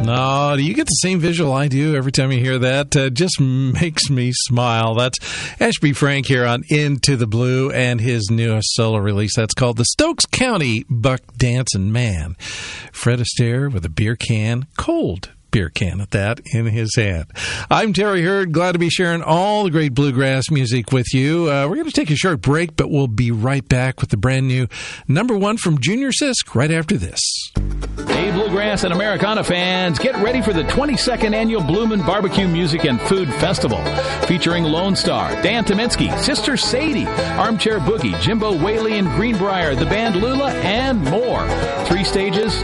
No, do you get the same visual I do every time you hear that? Just makes me smile. That's Ashby Frank here on Into the Blue and his newest solo release. That's called the Stokes County Buck Dancing Man. Fred Astaire with a beer can, cold beer can at that, in his hand. I'm Terry Hurd, glad to be sharing all the great bluegrass music with you. We're going to take a short break, but we'll be right back with the brand new number one from Junior Sisk right after this. Hey, Bluegrass and Americana fans, get ready for the 22nd Annual Bloomin' Barbecue Music and Food Festival, featuring Lone Star, Dan Tominski, Sister Sadie, Armchair Boogie, Jimbo Whaley and Greenbrier, the band Lula, and more. 3 stages,